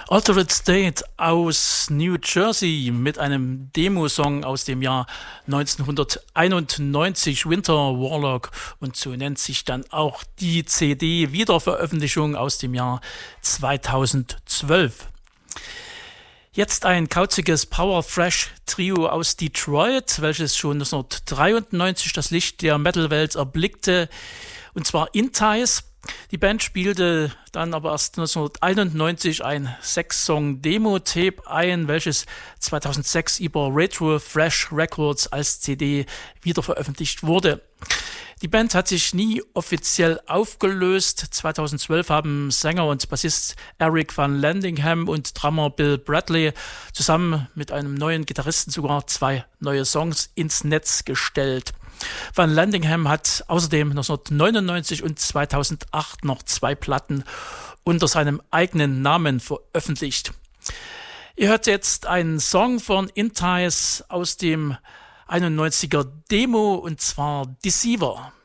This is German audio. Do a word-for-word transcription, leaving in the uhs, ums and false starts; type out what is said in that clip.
Altered State aus New Jersey mit einem Demosong aus dem Jahr neunzehnhunderteinundneunzig, Winter Warlock, und so nennt sich dann auch die C D-Wiederveröffentlichung aus dem Jahr zweitausendzwölf. Jetzt ein kauziges Power-Thrash-Trio aus Detroit, welches schon neunzehnhundertdreiundneunzig das Licht der Metal-Welt erblickte, und zwar Inties. Die Band spielte dann aber erst neunzehnhunderteinundneunzig ein Sechs-Song-Demo-Tape ein, welches zweitausendsechs über Retro Fresh Records als C D wiederveröffentlicht wurde. Die Band hat sich nie offiziell aufgelöst. zweitausendzwölf haben Sänger und Bassist Eric Van Landingham und Drummer Bill Bradley zusammen mit einem neuen Gitarristen sogar zwei neue Songs ins Netz gestellt. Van Landingham hat außerdem neunzehnhundertneunundneunzig und zweitausendacht noch zwei Platten unter seinem eigenen Namen veröffentlicht. Ihr hört jetzt einen Song von Inties aus dem einundneunziger Demo, und zwar Deceiver.